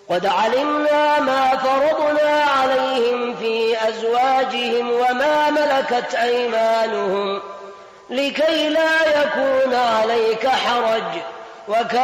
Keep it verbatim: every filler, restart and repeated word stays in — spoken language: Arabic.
قد علمنا ما فرضنا عليهم في أزواجهم وما ملكت أيمانهم لكي لا يكون عليك حرج وكان